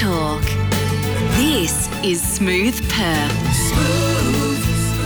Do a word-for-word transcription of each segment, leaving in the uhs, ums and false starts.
Talk. This is Smooth Perth. Smooth.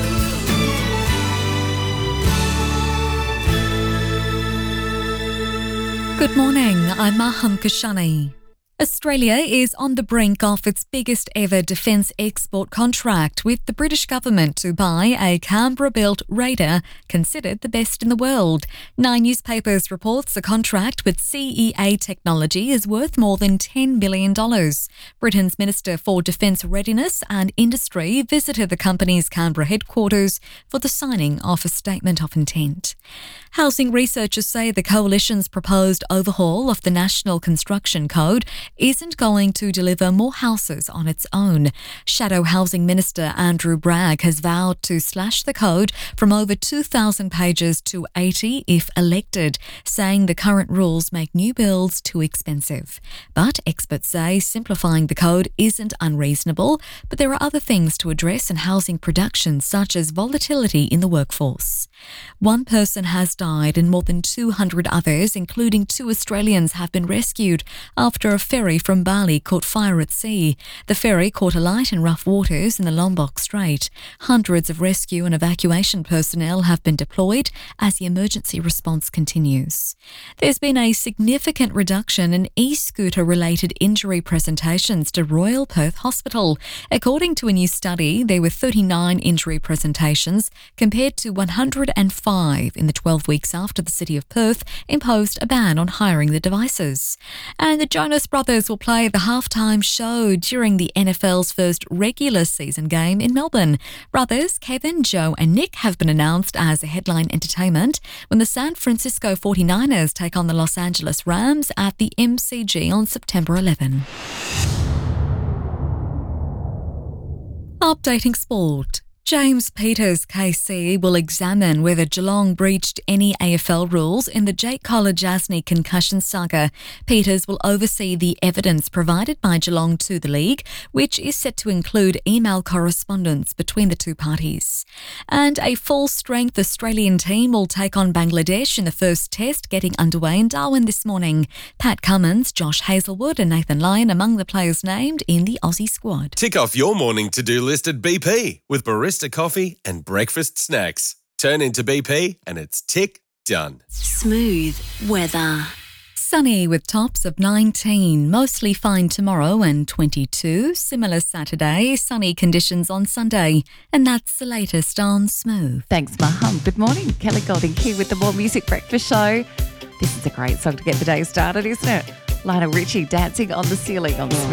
Good morning, I'm Maham Kashani. Australia is on the brink of its biggest ever defence export contract, with the British government to buy a Canberra-built Raider considered the best in the world. Nine Newspapers reports the contract with C E A Technology is worth more than ten billion dollars. Britain's Minister for Defence Readiness and Industry visited the company's Canberra headquarters for the signing of a statement of intent. Housing researchers say the Coalition's proposed overhaul of the National Construction Code isn't going to deliver more houses on its own. Shadow Housing Minister Andrew Bragg has vowed to slash the code from over two thousand pages to eighty if elected, saying the current rules make new builds too expensive. But experts say simplifying the code isn't unreasonable, but there are other things to address in housing production, such as volatility in the workforce. One person has died and more than two hundred others, including two Australians, have been rescued after a ferry from Bali caught fire at sea. The ferry caught alight in rough waters in the Lombok Strait. Hundreds of rescue and evacuation personnel have been deployed as the emergency response continues. There's been a significant reduction in e-scooter-related injury presentations to Royal Perth Hospital. According to a new study, there were thirty-nine injury presentations compared to one hundred five in the twelve weeks after the City of Perth imposed a ban on hiring the devices. And the Jonas Brothers will play the halftime show during the N F L's first regular season game in Melbourne. Brothers Kevin, Joe and Nick have been announced as a headline entertainment when the San Francisco forty-niners take on the Los Angeles Rams at the M C G on September eleventh. Updating sport. James Peters K C will examine whether Geelong breached any A F L rules in the Jake Kolodjasny concussion saga. Peters will oversee the evidence provided by Geelong to the league, which is set to include email correspondence between the two parties. And a full-strength Australian team will take on Bangladesh in the first test getting underway in Darwin this morning. Pat Cummins, Josh Hazelwood and Nathan Lyon among the players named in the Aussie squad. Tick off your morning to-do list at B P with barista coffee and breakfast snacks. Turn into B P and it's tick done. Smooth weather. Sunny with tops of nineteen, mostly fine tomorrow and twenty-two. Similar Saturday, sunny conditions on Sunday. And that's the latest on Smooth. Thanks, Maham. Good morning. Kelly Golding here with the More Music Breakfast Show. This is a great song to get the day started, isn't it? Lionel Richie, Dancing on the Ceiling on Smooth.